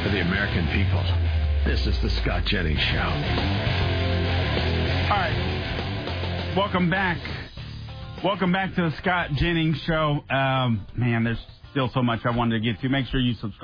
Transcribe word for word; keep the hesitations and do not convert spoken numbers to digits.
for the American people. This is the Scott Jennings Show. All right. Welcome back. Welcome back to the Scott Jennings Show. Um, man, there's still so much I wanted to get to. Make sure you subscribe.